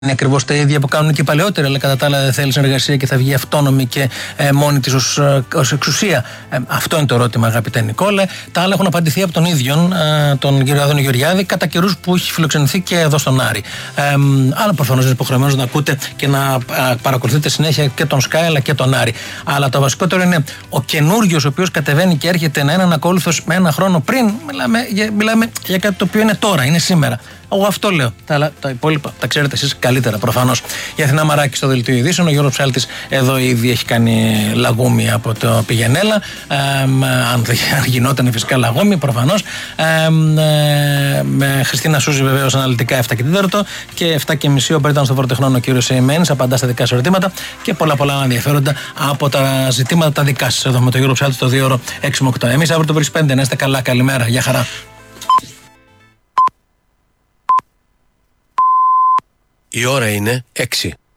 Είναι ακριβώς τα ίδια που κάνουν και οι παλαιότεροι, αλλά κατά τα άλλα δεν θέλει συνεργασία και θα βγει αυτόνομη και μόνη της ως εξουσία. Αυτό είναι το ερώτημα, αγαπητέ Νικόλε. Τα άλλα έχουν απαντηθεί από τον ίδιον, τον κύριο Άδωνη Γεωργιάδη, κατά καιρούς που έχει φιλοξενηθεί και εδώ στον Άρη. Άλλο προφανώς είναι υποχρεωμένος να ακούτε και να παρακολουθείτε συνέχεια και τον Sky αλλά και τον Άρη. Αλλά το βασικότερο είναι ο καινούριος, ο οποίος κατεβαίνει και έρχεται να είναι ανακόλουθος με ένα χρόνο πριν. Μιλάμε για κάτι το οποίο είναι τώρα, είναι σήμερα. Εγώ αυτό λέω. Τα υπόλοιπα τα ξέρετε εσείς καλύτερα προφανώς. Η Αθηνά Μαράκη στο Δελτίο Ειδήσεων. Ο Γιώργος Ψάλτης εδώ ήδη έχει κάνει λαγούμι από το Πηγενέλα. Αν δεν γινόταν φυσικά λαγούμι, προφανώς. Με Χριστίνα Σούζη βεβαίως αναλυτικά 7 και 4 και 7 και μισή. Όπου ήταν στο Πρωτεχνόνο ο κύριος Σεϊμένης, απαντά στα δικά σας ερωτήματα και πολλά ενδιαφέροντα από τα ζητήματα τα δικά σας εδώ με τον Γιώργο Ψάλτη στο 2ωρο 6 με 8. Εμείς αύριο το βρεις 5. Να είστε καλά. Καλημέρα. Γεια χαρά. Η ώρα είναι 6.